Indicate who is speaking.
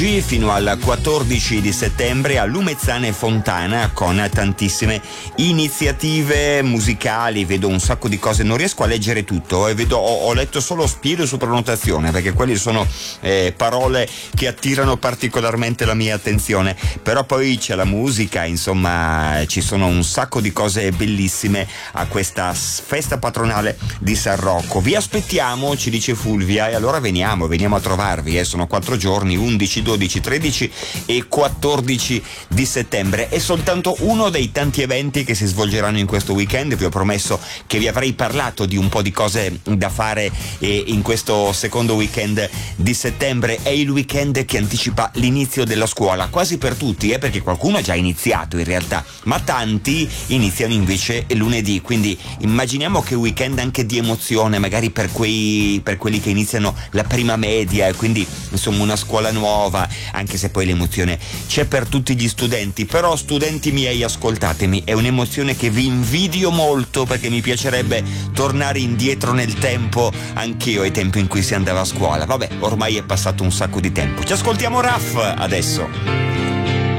Speaker 1: fino al 14 di settembre a Lumezzane Fontana, con tantissime iniziative musicali. Vedo un sacco di cose, non riesco a leggere tutto, ho letto solo Spiro su prenotazione, perché quelle sono parole che attirano particolarmente la mia attenzione, però poi c'è la musica, insomma ci sono un sacco di cose bellissime a questa festa patronale di San Rocco. Vi aspettiamo, ci dice Fulvia, e allora veniamo a trovarvi, sono 4 giorni, 11, 12, 13 e 14 di settembre. È soltanto uno dei tanti eventi che si svolgeranno in questo weekend. Vi ho promesso che vi avrei parlato di un po' di cose da fare in questo secondo weekend di settembre. È il weekend che anticipa l'inizio della scuola, quasi per tutti, perché qualcuno ha già iniziato in realtà, ma tanti iniziano invece lunedì, quindi immaginiamo che weekend anche di emozione, magari per quelli che iniziano la prima media e quindi insomma una scuola nuova, anche se poi l'emozione c'è per tutti gli studenti. Però studenti miei, ascoltatemi, è un'emozione che vi invidio molto, perché mi piacerebbe tornare indietro nel tempo, anch'io ai tempi in cui si andava a scuola. Vabbè, ormai è passato un sacco di tempo. Ci ascoltiamo Raff adesso.